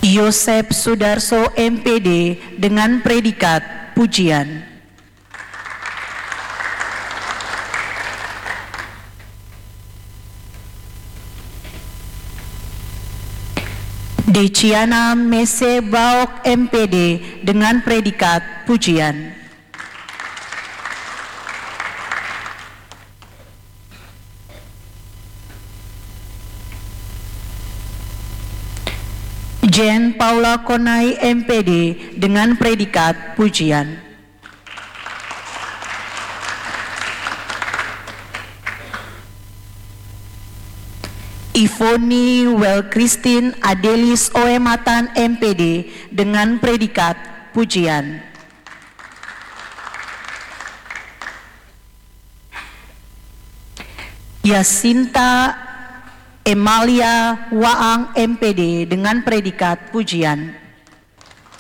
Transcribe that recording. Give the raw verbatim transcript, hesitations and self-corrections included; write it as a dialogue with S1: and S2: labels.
S1: Yosep Sudarso M P D dengan predikat pujian. Deciana Mese Baok M P D dengan predikat pujian. Jen Paula Konai M P D dengan predikat pujian. Ivoni Wel Christine Adelis Oematan M P D dengan predikat pujian. Yasinta Emalia Waang M P D dengan predikat pujian.